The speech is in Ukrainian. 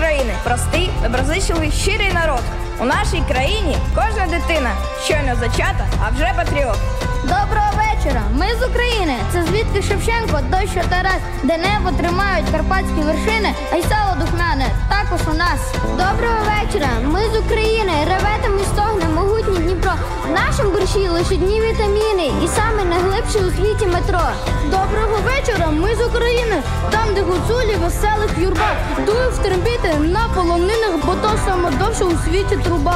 України – простий, доброзичливий, щирий народ. У нашій країні кожна дитина щойно зачата, а вже патріот. Доброго вечора! Ми з України. Це звідки Шевченко, дощ та Тарас, де небо тримають карпатські вершини, а й сало духмяне також у нас. Доброго вечора! Ми з України. Реве та і стогне могутній Дніпро. В нашому борщі лише дні вітаміни і саме найглибше у світі метро. Доброго вечора! Ми з України. Там, де гуцулі веселих юрба, дують в трембіти на полонинах, бо то саме довше у світі труба.